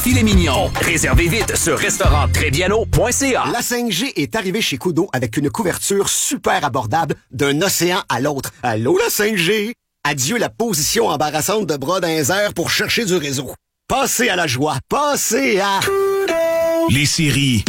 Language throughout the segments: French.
filet mignon. Réservez vite sur restauranttrèsbienno.ca. La 5G est arrivée chez Koodo avec une couverture super abordable d'un océan à l'autre. Allô, la 5G? Adieu la position embarrassante de bras dans les airs pour chercher du réseau. Passez à la joie. Passez à... Les séries,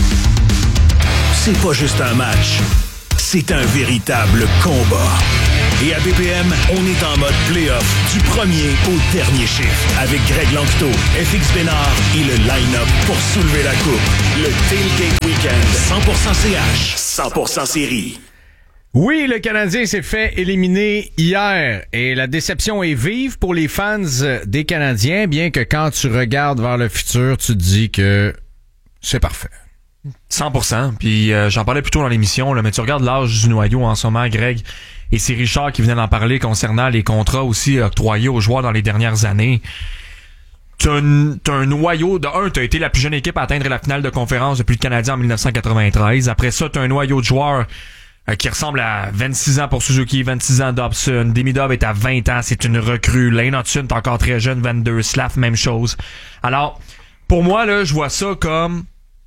c'est pas juste un match. C'est un véritable combat. Et à BPM, on est en mode play-off du premier au dernier chiffre avec Greg Lanctot, FX Bénard et le line-up pour soulever la coupe. Le Tailgate Weekend, 100% CH, 100% série. Oui, le Canadien s'est fait éliminer hier et la déception est vive pour les fans des Canadiens, bien que quand tu regardes vers le futur, tu te dis que c'est parfait. 100%. Puis j'en parlais plus tôt dans l'émission, là, mais tu regardes l'âge du noyau en ce moment, Greg, et c'est Richard qui venait d'en parler concernant les contrats aussi octroyés aux joueurs dans les dernières années. T'as un noyau de t'as été la plus jeune équipe à atteindre la finale de conférence depuis le Canadien en 1993. Après ça, t'as un noyau de joueurs qui ressemble à 26 ans pour Suzuki, 26 ans Dobson. Demidov est à 20 ans, c'est une recrue. Lane Hudson est encore très jeune, 22. Slav, même chose. Alors, pour moi, là, je vois ça comme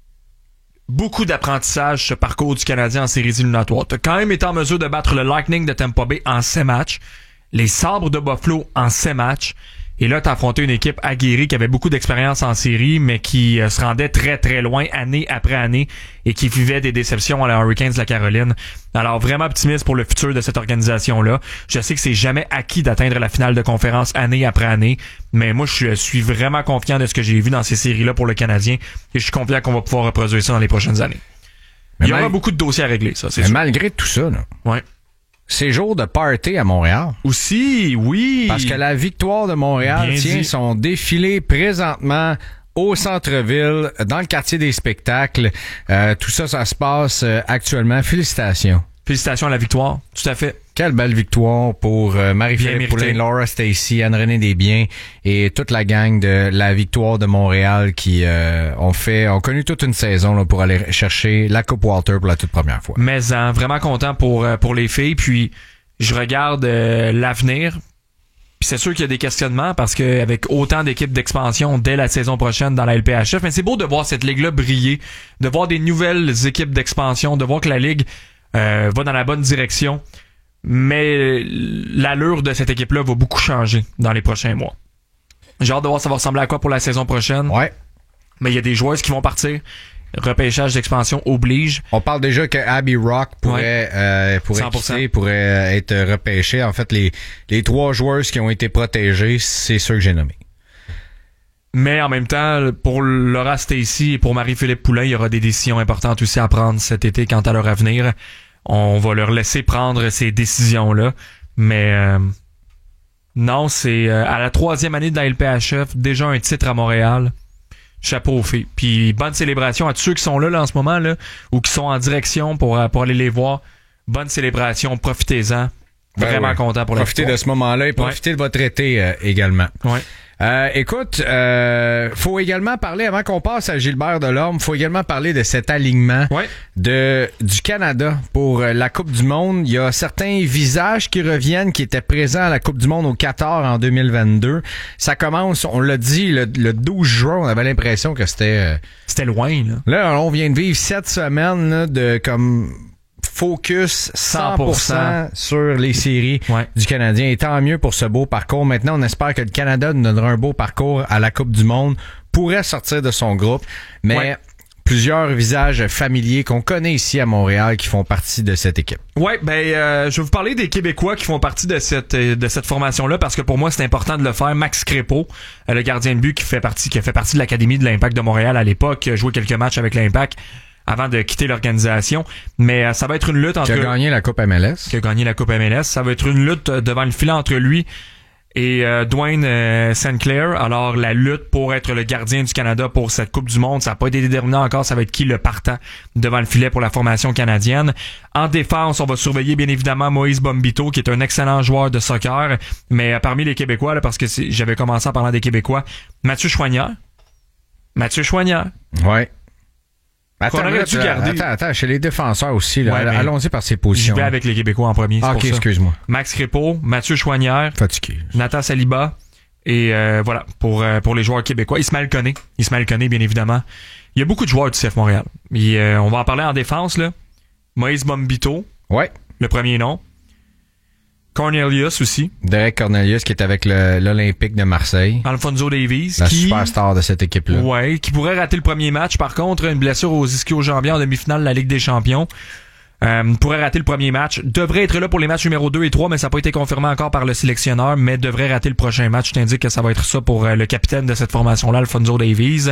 beaucoup d'apprentissage, ce parcours du Canadien en séries éliminatoires. T'as quand même été en mesure de battre le Lightning de Tampa Bay en 7 matchs, les Sabres de Buffalo en 7 matchs, et là, t'as affronté une équipe aguerrie qui avait beaucoup d'expérience en série, mais qui se rendait très très loin année après année et qui vivait des déceptions à la Hurricanes de la Caroline. Alors, vraiment optimiste pour le futur de cette organisation-là. Je sais que c'est jamais acquis d'atteindre la finale de conférence année après année, mais moi, je suis vraiment confiant de ce que j'ai vu dans ces séries-là pour le Canadien et je suis confiant qu'on va pouvoir reproduire ça dans les prochaines années. Il y aura beaucoup de dossiers à régler, ça, c'est sûr. Malgré tout ça, là. Ouais. C'est jour de party à Montréal. Aussi, oui. Parce que la victoire de Montréal tient son défilé présentement au centre-ville, dans le quartier des spectacles. Tout ça, ça se passe actuellement. Félicitations. Félicitations à la victoire, tout à fait. Quelle belle victoire pour Marie-Philippe Poulin, Laura Stacey, Anne-Renée Desbiens et toute la gang de la victoire de Montréal qui ont connu toute une saison là, pour aller chercher la Coupe Walter pour la toute première fois. Mais vraiment content pour les filles. Puis je regarde l'avenir. Puis c'est sûr qu'il y a des questionnements parce qu'avec autant d'équipes d'expansion dès la saison prochaine dans la LPHF, mais c'est beau de voir cette ligue-là briller, de voir des nouvelles équipes d'expansion, de voir que la ligue va dans la bonne direction. Mais l'allure de cette équipe-là va beaucoup changer dans les prochains mois. J'ai hâte de voir ça va ressembler à quoi pour la saison prochaine. Ouais. Mais il y a des joueuses qui vont partir. Repêchage d'expansion oblige. On parle déjà que Abby Rock pourrait être repêché. En fait, les 3 joueuses qui ont été protégées, c'est ceux que j'ai nommés. Mais en même temps, pour Laura Stacey et pour Marie-Philippe Poulin, il y aura des décisions importantes aussi à prendre cet été quant à leur avenir. On va leur laisser prendre ces décisions-là. Mais non, c'est à la 3e année de la LPHF, déjà un titre à Montréal. Chapeau aux filles. Puis bonne célébration à tous ceux qui sont là en ce moment, là, ou qui sont en direction pour aller les voir. Bonne célébration, profitez-en. Vraiment content pour la Profitez de ce moment-là et profitez de votre été également. Ouais. Écoute, faut également parler, avant qu'on passe à Gilbert Delorme, faut également parler de cet alignement du Canada pour la Coupe du Monde. Il y a certains visages qui reviennent, qui étaient présents à la Coupe du Monde au Qatar en 2022. Ça commence, on l'a dit, le 12 juin, on avait l'impression que c'était loin. Là, on vient de vivre 7 semaines là, de comme focus 100% sur les séries du Canadien. Et tant mieux pour ce beau parcours. Maintenant, on espère que le Canada nous donnera un beau parcours à la Coupe du Monde, pourrait sortir de son groupe, mais plusieurs visages familiers qu'on connaît ici à Montréal qui font partie de cette équipe. Ouais, je vais vous parler des Québécois qui font partie de cette formation-là parce que pour moi, c'est important de le faire. Max Crépeau, le gardien de but qui a fait partie de l'Académie de l'Impact de Montréal à l'époque, qui a joué quelques matchs avec l'Impact avant de quitter l'organisation. Mais ça va être une lutte entre... Qui a gagné la Coupe MLS. Ça va être une lutte devant le filet entre lui et Dwayne St. Clair. Alors, la lutte pour être le gardien du Canada pour cette Coupe du Monde, ça n'a pas été déterminant encore. Ça va être qui le partant devant le filet pour la formation canadienne. En défense, on va surveiller bien évidemment Moïse Bombito, qui est un excellent joueur de soccer. Mais parmi les Québécois, là, parce que j'avais commencé en parlant des Québécois, Mathieu Choignard. Ouais. Garder. Attends, chez les défenseurs aussi, là. Allons-y par ces positions. Je vais avec les Québécois en premier. Ok, excuse-moi. Max Crépeau, Mathieu Choignard, fatigué. Nathan Saliba, Et voilà, pour les joueurs québécois. Ismaël Koné, bien évidemment. Il y a beaucoup de joueurs du CF Montréal. Et, on va en parler en défense, là. Moïse Bombito. Ouais. Le premier nom. Cornelius aussi. Derek Cornelius qui est avec l'Olympique de Marseille. Alfonso Davies. La superstar de cette équipe-là. Ouais, qui pourrait rater le premier match. Par contre, une blessure aux ischio-jambiers en demi-finale de la Ligue des Champions. Pourrait rater le premier match. Devrait être là pour les matchs numéro 2 et 3, mais ça n'a pas été confirmé encore par le sélectionneur, mais devrait rater le prochain match. Je t'indique que ça va être ça pour le capitaine de cette formation-là, Alfonso Davies.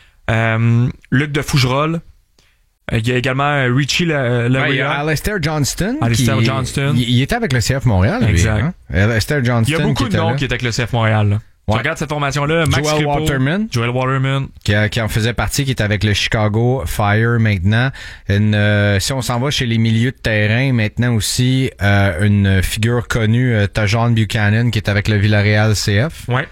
Luc de Fougerolles. Il y a également Richie Alistair Johnston. Johnston. Il était avec le CF Montréal. Exact. Lui, hein? Alistair Johnston. Il y a beaucoup de noms qui étaient avec le CF Montréal. Là. Ouais. Tu regardes cette formation-là, Max Crépeau, Joel Waterman. Qui en faisait partie, qui est avec le Chicago Fire maintenant. Si on s'en va chez les milieux de terrain, maintenant aussi, une figure connue, Tajon Buchanan, qui est avec le Villarreal CF. Ouais.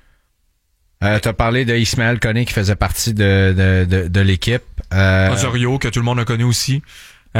T'as parlé de Ismaël Koné qui faisait partie de l'équipe. Osorio, que tout le monde a connu aussi. Qui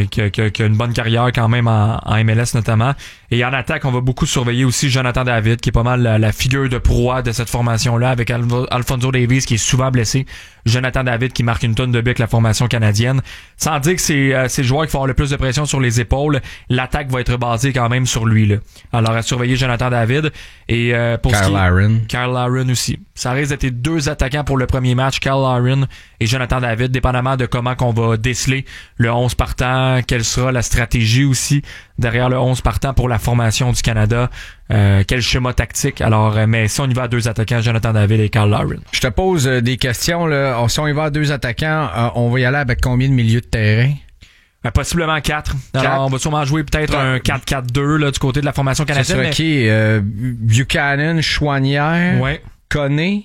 a une bonne carrière quand même en MLS notamment. Et en attaque, on va beaucoup surveiller aussi Jonathan David, qui est pas mal la figure de proie de cette formation-là, avec Alfonso Davies qui est souvent blessé. Jonathan David qui marque une tonne de buts avec la formation canadienne. Sans dire que c'est le joueur qui va avoir le plus de pression sur les épaules, l'attaque va être basée quand même sur lui. Là. Alors à surveiller Jonathan David. Et pour Kyle Larin aussi. Ça risque d'être 2 attaquants pour le premier match, Kyle Larin et Jonathan David, dépendamment de comment qu'on va déceler le 11 partant, quelle sera la stratégie aussi derrière le 11 partant pour la formation du Canada, quel schéma tactique. Alors, mais si on y va à 2 attaquants, Jonathan David et Kyle Larin. Je te pose des questions. Là. Si on y va à 2 attaquants, on va y aller avec combien de milieux de terrain? Possiblement 4. Alors, on va sûrement jouer peut-être un 4-4-2 là, du côté de la formation canadienne. Ça serait qui? Buchanan, Chouanière, ouais. Koné.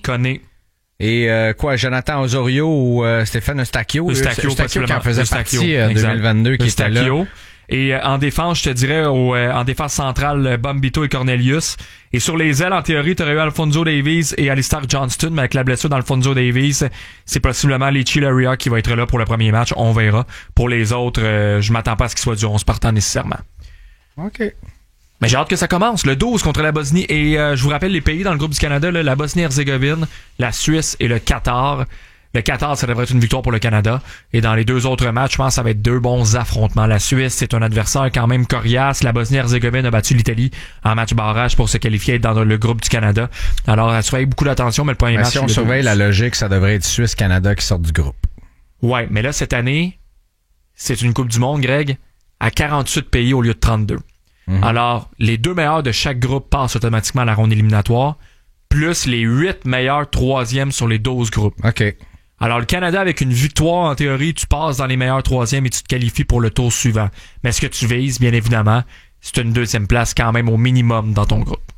Et Jonathan Osorio ou Stéphane Eustachio? Eustachio qui en faisait partie en 2022, qui était là. Et en défense, je te dirais, en défense centrale, Bombito et Cornelius. Et sur les ailes, en théorie, tu aurais eu Alfonso Davies et Alistair Johnston, mais avec la blessure d'Alfonso Davies, c'est possiblement Lechi Laria qui va être là pour le premier match. On verra. Pour les autres, je m'attends pas à ce qu'il soit du 11 partant nécessairement. OK. Mais j'ai hâte que ça commence. Le 12 contre la Bosnie. Et je vous rappelle les pays dans le groupe du Canada, là, la Bosnie-Herzégovine, la Suisse et le Qatar. Le Qatar, ça devrait être une victoire pour le Canada. Et dans les 2 autres matchs, je pense que ça va être 2 bons affrontements. La Suisse, c'est un adversaire quand même coriace. La Bosnie-Herzégovine a battu l'Italie en match barrage pour se qualifier et être dans le groupe du Canada. Alors, à surveiller beaucoup d'attention, mais le premier match... Si on surveille la logique, ça devrait être Suisse-Canada qui sort du groupe. Ouais, mais là, cette année, c'est une Coupe du Monde, Greg, à 48 pays au lieu de 32. Mm-hmm. Alors, les 2 meilleurs de chaque groupe passent automatiquement à la ronde éliminatoire, plus les 8 meilleurs 3e sur les 12 groupes. OK. Alors, le Canada, avec une victoire, en théorie, tu passes dans les meilleurs 3e et tu te qualifies pour le tour suivant. Mais ce que tu vises, bien évidemment, c'est une 2e place quand même au minimum dans ton groupe.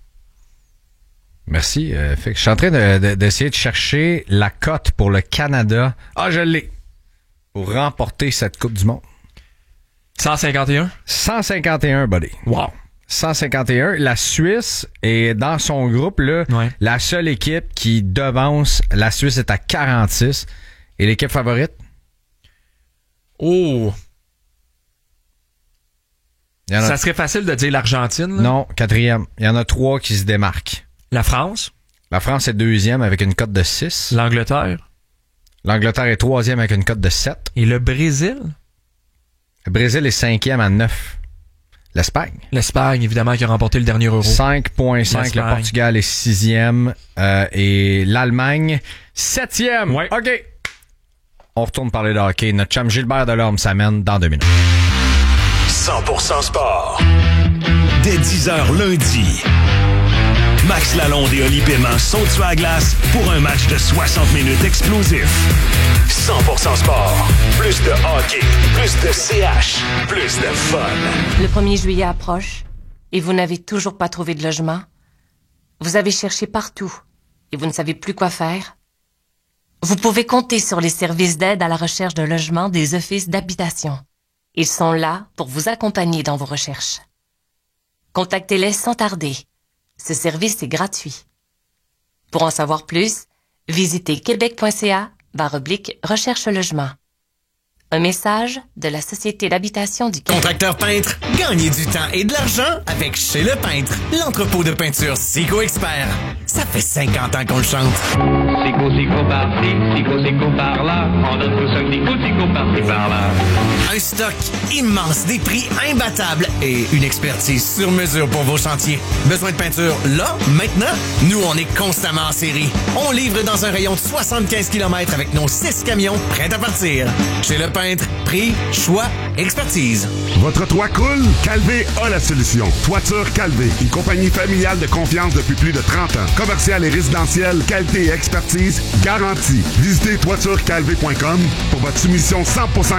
Merci. Je suis en train d'essayer de chercher la cote pour le Canada. Ah, je l'ai. Pour remporter cette Coupe du Monde. 151? 151, buddy. Wow. 151. La Suisse est dans son groupe, là, ouais. La seule équipe qui devance, la Suisse est à 46. Et l'équipe favorite? Oh! Ça serait facile de dire l'Argentine, là? Non, 4e. Il y en a 3 qui se démarquent. La France? La France est 2e avec une cote de 6. L'Angleterre? L'Angleterre est 3e avec une cote de 7. Et le Brésil? Le Brésil est 5e à 9. L'Espagne, évidemment, qui a remporté le dernier Euro. 5.5. Le Portugal est 6e. Et l'Allemagne, 7e. Ouais. OK. On retourne parler de hockey. Notre chum Gilbert Delorme s'amène dans 2 minutes. 100% sport. Dès 10h lundi. Max Lalonde et Oli Paiement sont sur la glace pour un match de 60 minutes explosif. 100% sport. Plus de hockey, plus de CH, plus de fun. Le 1er juillet approche et vous n'avez toujours pas trouvé de logement? Vous avez cherché partout et vous ne savez plus quoi faire? Vous pouvez compter sur les services d'aide à la recherche de logement des offices d'habitation. Ils sont là pour vous accompagner dans vos recherches. Contactez-les sans tarder. Ce service est gratuit. Pour en savoir plus, visitez québec.ca/recherche logement. Un message de la Société d'habitation du Québec. Contracteur peintre, gagnez du temps et de l'argent avec Chez Le Peintre, l'entrepôt de peinture Sico Expert. Ça fait 50 ans qu'on le chante. Sico par-ci, sico par-là, on donne tous un sico par-ci par-là. Un stock immense, des prix imbattables et une expertise sur mesure pour vos chantiers. Besoin de peinture là, maintenant? Nous, on est constamment en série. On livre dans un rayon de 75 km avec nos 6 camions prêts à partir. Chez Le Peintre, prix, choix, expertise. Votre toit coule? Calvé a la solution. Toiture Calvé, une compagnie familiale de confiance depuis plus de 30 ans. Commercial et résidentiel, qualité et expertise garantie. Visitez toiturecalvé.com pour votre soumission 100%